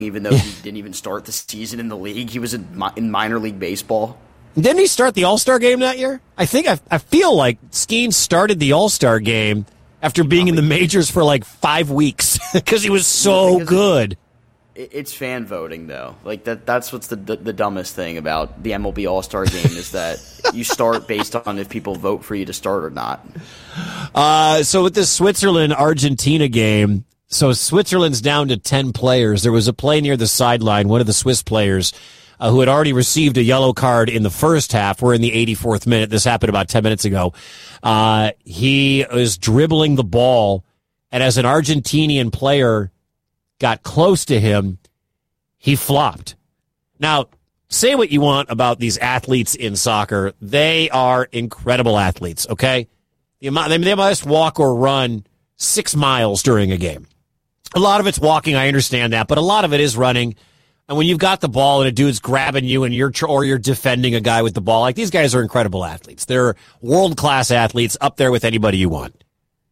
even though he didn't even start the season in the league. He was in minor league baseball. Didn't he start the All-Star game that year? I feel like Skeens started the All-Star game after being in the majors for like 5 weeks because he was so good. It's fan voting, though. Like that's what's the dumbest thing about the MLB All-Star game is that you start based on if people vote for you to start or not. So with this Switzerland-Argentina game, so Switzerland's down to 10 players. There was a play near the sideline. One of the Swiss players who had already received a yellow card in the first half. We're in the 84th minute. This happened about 10 minutes ago. He was dribbling the ball, and as an Argentinian player got close to him, he flopped. Now, say what you want about these athletes in soccer. They are incredible athletes, okay? They must walk or run 6 miles during a game. A lot of it's walking, I understand that, but a lot of it is running. And when you've got the ball and a dude's grabbing you and you're defending a guy with the ball, like these guys are incredible athletes. They're world-class athletes up there with anybody you want.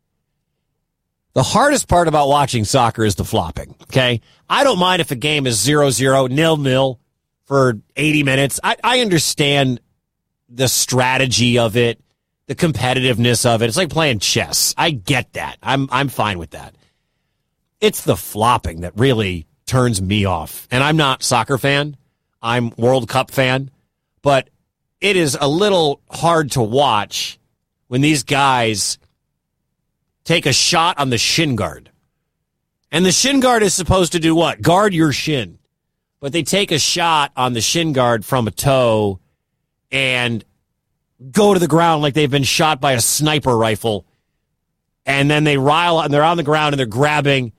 The hardest part about watching soccer is the flopping, okay? I don't mind if a game is 0-0, 0-0 for 80 minutes. I understand the strategy of it, the competitiveness of it. It's like playing chess. I get that. I'm fine with that. It's the flopping that really turns me off. And I'm not soccer fan. I'm World Cup fan. But it is a little hard to watch when these guys take a shot on the shin guard. And the shin guard is supposed to do what? Guard your shin. But they take a shot on the shin guard from a toe and go to the ground like they've been shot by a sniper rifle. And then they're on the ground and they're grabbing.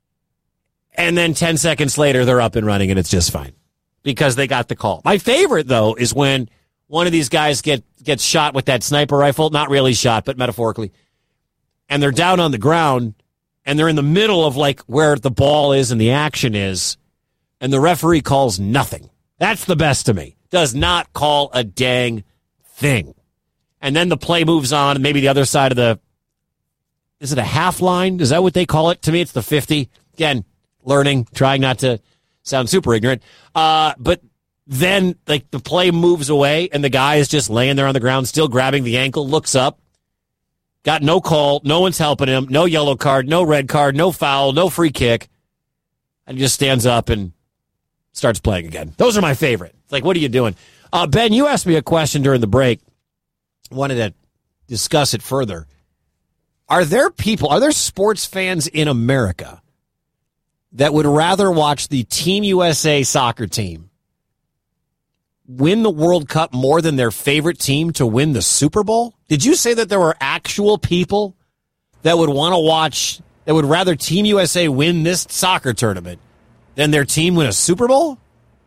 And then 10 seconds later, they're up and running, and it's just fine because they got the call. My favorite, though, is when one of these guys gets shot with that sniper rifle. Not really shot, but metaphorically. And they're down on the ground, and they're in the middle of, like, where the ball is and the action is, and the referee calls nothing. That's the best to me. Does not call a dang thing. And then the play moves on, and maybe the other side of the... Is it a half line? Is that what they call it? To me, it's the 50. Again, learning, trying not to sound super ignorant. But then, like, the play moves away, and the guy is just laying there on the ground, still grabbing the ankle, looks up, got no call, no one's helping him, no yellow card, no red card, no foul, no free kick, and he just stands up and starts playing again. Those are my favorite. It's like, what are you doing? Ben, you asked me a question during the break. Wanted to discuss it further. Are there sports fans in America that would rather watch the Team USA soccer team win the World Cup more than their favorite team to win the Super Bowl? Did you say that there were actual people that would want to watch, that would rather Team USA win this soccer tournament than their team win a Super Bowl?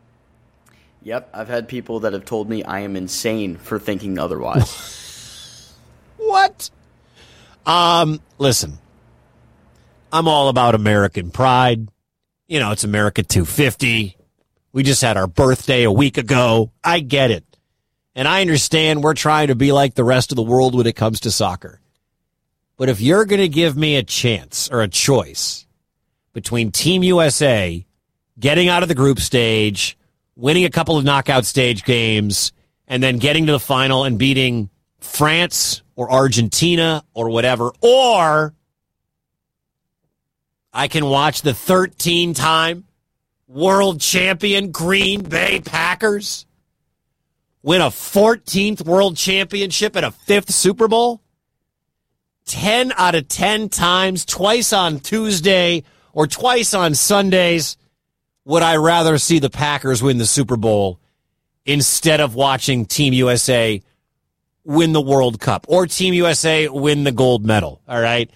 Yep, I've had people that have told me I am insane for thinking otherwise. What? Listen, I'm all about American pride. You know, it's America 250. We just had our birthday a week ago. I get it. And I understand we're trying to be like the rest of the world when it comes to soccer. But if you're going to give me a chance or a choice between Team USA getting out of the group stage, winning a couple of knockout stage games, and then getting to the final and beating France or Argentina or whatever, or I can watch the 13-time world champion Green Bay Packers win a 14th world championship and a 5th Super Bowl. 10 out of 10 times, twice on Tuesday or twice on Sundays, would I rather see the Packers win the Super Bowl instead of watching Team USA win the World Cup or Team USA win the gold medal, all right?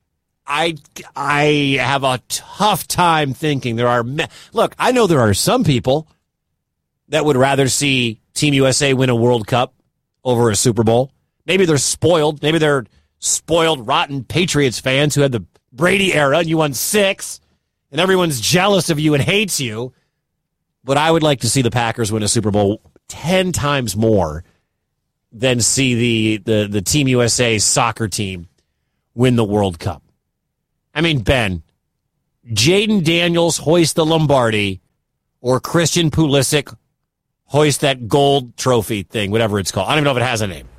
I have a tough time thinking look, I know there are some people that would rather see Team USA win a World Cup over a Super Bowl. Maybe they're spoiled. Maybe they're spoiled, rotten Patriots fans who had the Brady era and you won 6 and everyone's jealous of you and hates you. But I would like to see the Packers win a Super Bowl 10 times more than see the Team USA soccer team win the World Cup. I mean, Ben, Jaden Daniels hoist the Lombardi, or Christian Pulisic hoist that gold trophy thing, whatever it's called. I don't even know if it has a name.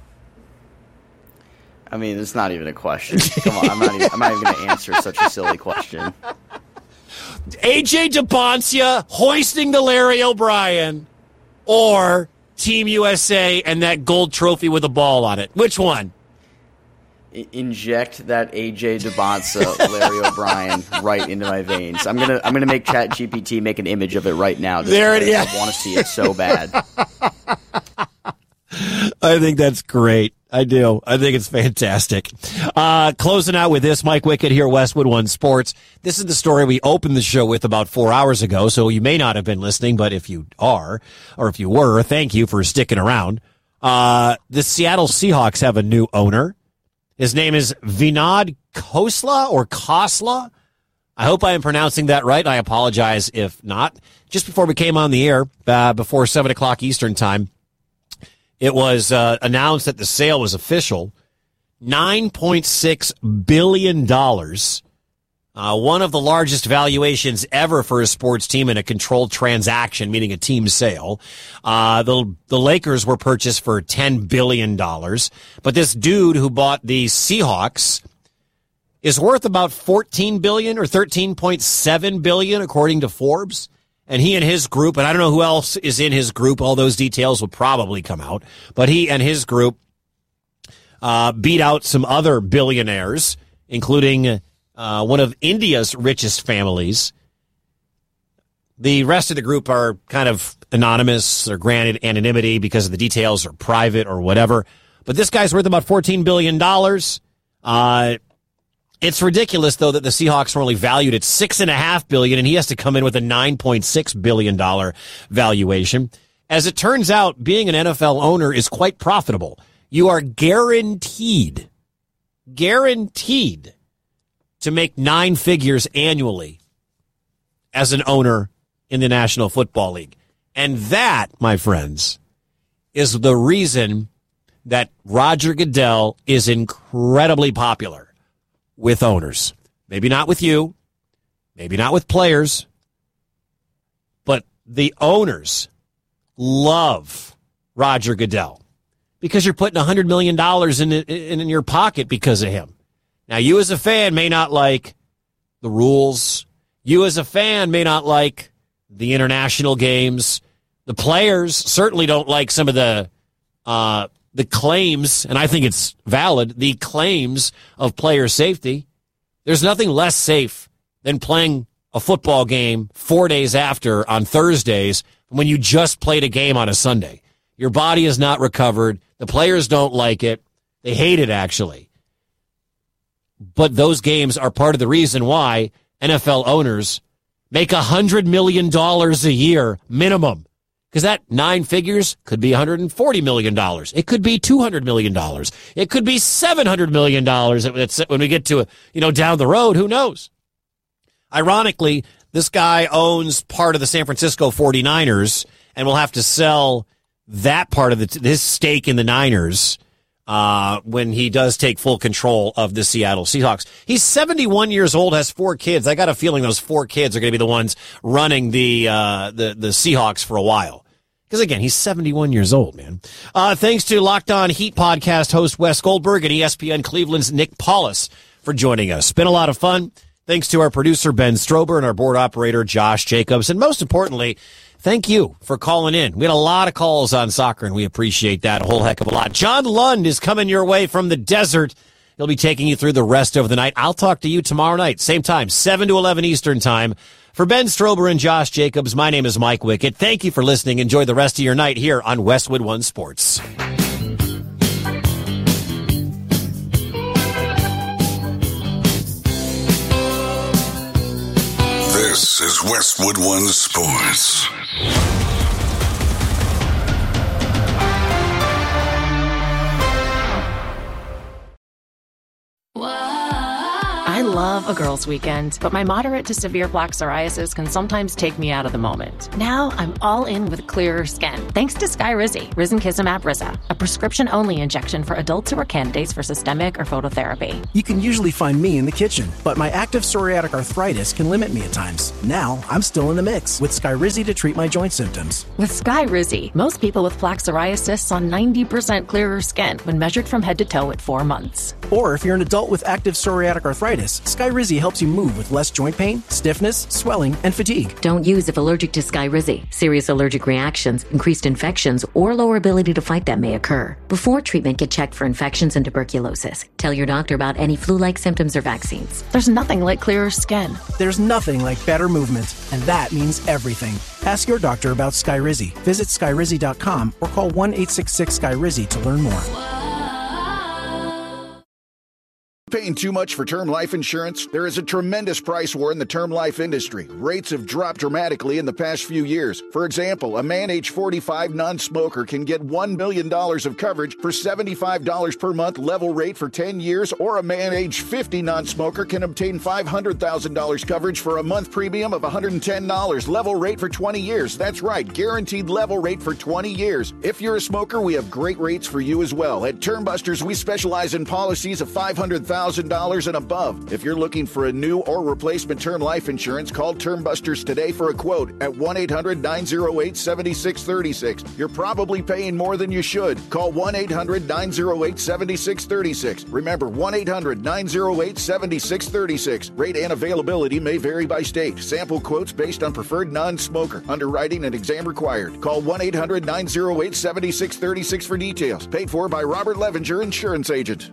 I mean, it's not even a question. Come on, I'm not even going to answer such a silly question. AJ DePoncia hoisting the Larry O'Brien, or Team USA and that gold trophy with a ball on it. Which one? Inject that AJ DeBonsa, Larry O'Brien right into my veins. I'm gonna make ChatGPT make an image of it right now. There it is. I want to see it so bad. I think that's great. I do. I think it's fantastic. Closing out with this, Mike Wickett here, Westwood One Sports. This is the story we opened the show with about 4 hours ago, so you may not have been listening, but if you are, or if you were, thank you for sticking around. The Seattle Seahawks have a new owner. His name is Vinod Khosla or Khosla. I hope I am pronouncing that right. I apologize if not. Just before we came on the air, before 7 o'clock Eastern time, it was announced that the sale was official. $9.6 billion. One of the largest valuations ever for a sports team in a controlled transaction, meaning a team sale. The Lakers were purchased for $10 billion. But this dude who bought the Seahawks is worth about $14 billion or $13.7 billion, according to Forbes. And he and his group, and I don't know who else is in his group, all those details will probably come out, but he and his group beat out some other billionaires, including one of India's richest families. The rest of the group are kind of anonymous. They're granted anonymity because the details are private or whatever. But this guy's worth about $14 billion. It's ridiculous, though, that the Seahawks were only valued at $6.5 billion, and he has to come in with a $9.6 billion valuation. As it turns out, being an NFL owner is quite profitable. You are guaranteed to make 9 figures annually as an owner in the National Football League. And that, my friends, is the reason that Roger Goodell is incredibly popular with owners. Maybe not with you, maybe not with players, but the owners love Roger Goodell because you're putting $100 million in your pocket because of him. Now, you as a fan may not like the rules. You as a fan may not like the international games. The players certainly don't like some of the claims, and I think it's valid, the claims of player safety. There's nothing less safe than playing a football game 4 days after on Thursdays when you just played a game on a Sunday. Your body is not recovered. The players don't like it. They hate it, actually. But those games are part of the reason why NFL owners make $100 million a year minimum. Because that 9 figures could be $140 million. It could be $200 million. It could be $700 million when we get to, down the road. Who knows? Ironically, this guy owns part of the San Francisco 49ers and will have to sell that part of his stake in the Niners when he does take full control of the Seattle Seahawks. He's 71 years old, has 4 kids. I got a feeling those 4 kids are going to be the ones running the Seahawks for a while. Because, again, he's 71 years old, man. Thanks to Locked On Heat podcast host Wes Goldberg and ESPN Cleveland's Nick Paulus for joining us. It's been a lot of fun. Thanks to our producer, Ben Strober, and our board operator, Josh Jacobs. And most importantly, thank you for calling in. We had a lot of calls on soccer, and we appreciate that a whole heck of a lot. John Lund is coming your way from the desert. He'll be taking you through the rest of the night. I'll talk to you tomorrow night, same time, 7 to 11 Eastern time. For Ben Strober and Josh Jacobs, my name is Mike Wickett. Thank you for listening. Enjoy the rest of your night here on Westwood One Sports. This is Westwood One Sports. I love a girls' weekend, but my moderate to severe plaque psoriasis can sometimes take me out of the moment. Now I'm all in with clearer skin, thanks to Skyrizi, risankizumab Riza, a prescription-only injection for adults who are candidates for systemic or phototherapy. You can usually find me in the kitchen, but my active psoriatic arthritis can limit me at times. Now I'm still in the mix with Skyrizi to treat my joint symptoms. With Skyrizi, most people with plaque psoriasis saw 90% clearer skin when measured from head to toe at 4 months. Or if you're an adult with active psoriatic arthritis, Skyrizi helps you move with less joint pain, stiffness, swelling, and fatigue. Don't use if allergic to Skyrizi. Serious allergic reactions, increased infections, or lower ability to fight them may occur. Before treatment, get checked for infections and tuberculosis. Tell your doctor about any flu-like symptoms or vaccines. There's nothing like clearer skin. There's nothing like better movement, and that means everything. Ask your doctor about Skyrizi. Visit Skyrizi.com or call 1-866-SKYRIZI to learn more. Paying too much for term life insurance? There is a tremendous price war in the term life industry. Rates have dropped dramatically in the past few years. For example, a man age 45 non-smoker can get $1 million of coverage for $75 per month level rate for 10 years, or a man age 50 non-smoker can obtain $500,000 coverage for a month premium of $110 level rate for 20 years. That's right, guaranteed level rate for 20 years. If you're a smoker, we have great rates for you as well. At Termbusters, we specialize in policies of $500,000 and above. If you're looking for a new or replacement term life insurance, call Termbusters today for a quote at 1-800-908-7636. You're probably paying more than you should. Call 1-800-908-7636. Remember, 1-800-908-7636. Rate and availability may vary by state. Sample quotes based on preferred non-smoker. Underwriting and exam required. Call 1-800-908-7636 for details. Paid for by Robert Levinger, Insurance Agent.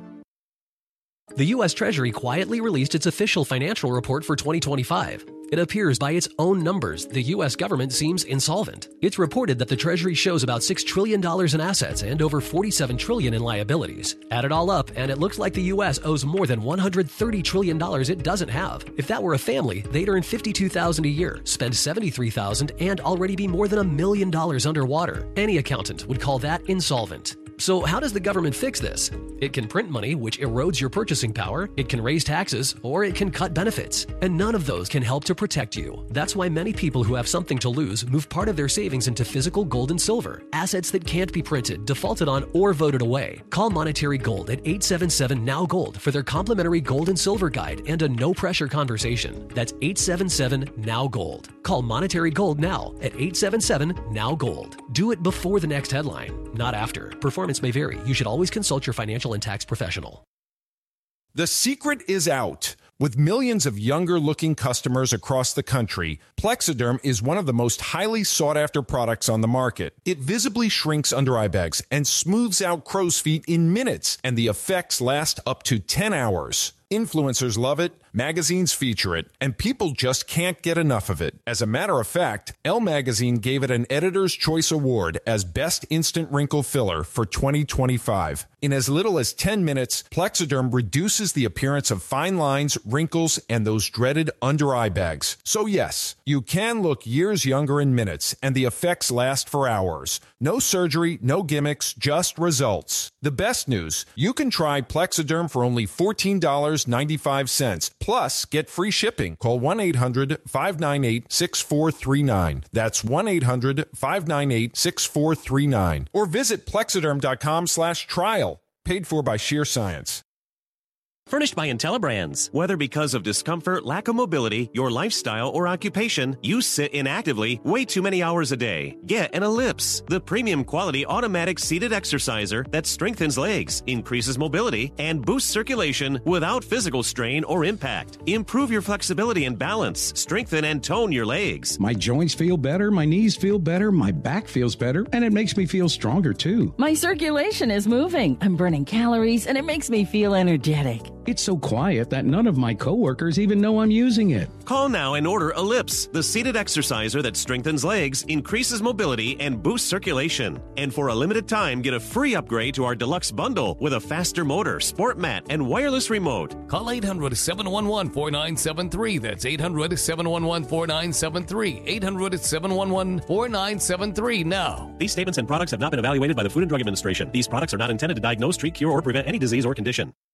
The U.S. Treasury quietly released its official financial report for 2025. It appears by its own numbers the U.S. government seems insolvent. It's reported that the Treasury shows about $6 trillion in assets and over $47 trillion in liabilities. Add it all up, and it looks like the U.S. owes more than $130 trillion it doesn't have. If that were a family, they'd earn $52,000 a year, spend $73,000, and already be more than $1 million underwater. Any accountant would call that insolvent. So how does the government fix this? It can print money, which erodes your purchasing power, it can raise taxes, or it can cut benefits. And none of those can help to protect you. That's why many people who have something to lose move part of their savings into physical gold and silver, assets that can't be printed, defaulted on, or voted away. Call Monetary Gold at 877-NOW-GOLD for their complimentary gold and silver guide and a no-pressure conversation. That's 877-NOW-GOLD. Call Monetary Gold now at 877-NOW-GOLD. Do it before the next headline, not after. Performance may vary. You should always consult your financial and tax professional. The secret is out. With millions of younger-looking customers across the country, Plexiderm is one of the most highly sought-after products on the market. It visibly shrinks under eye bags and smooths out crow's feet in minutes, and the effects last up to 10 hours. Influencers love it, magazines feature it, and people just can't get enough of it. As a matter of fact, Elle Magazine gave it an Editor's Choice Award as Best Instant Wrinkle Filler for 2025. In as little as 10 minutes, Plexiderm reduces the appearance of fine lines, wrinkles, and those dreaded under-eye bags. So yes, you can look years younger in minutes, and the effects last for hours. No surgery, no gimmicks, just results. The best news, you can try Plexiderm for only $14.95. Plus, get free shipping. Call 1-800-598-6439. That's 1-800-598-6439. Or visit Plexiderm.com/trial. Paid for by Sheer Science. Furnished by IntelliBrands. Whether because of discomfort, lack of mobility, your lifestyle, or occupation, you sit inactively way too many hours a day. Get an Ellipse, the premium quality automatic seated exerciser that strengthens legs, increases mobility, and boosts circulation without physical strain or impact. Improve your flexibility and balance, strengthen and tone your legs. My joints feel better, my knees feel better, my back feels better, and it makes me feel stronger too. My circulation is moving. I'm burning calories, and it makes me feel energetic. It's so quiet that none of my coworkers even know I'm using it. Call now and order Ellipse, the seated exerciser that strengthens legs, increases mobility, and boosts circulation. And for a limited time, get a free upgrade to our deluxe bundle with a faster motor, sport mat, and wireless remote. Call 800-711-4973. That's 800-711-4973. 800-711-4973 now. These statements and products have not been evaluated by the Food and Drug Administration. These products are not intended to diagnose, treat, cure, or prevent any disease or condition.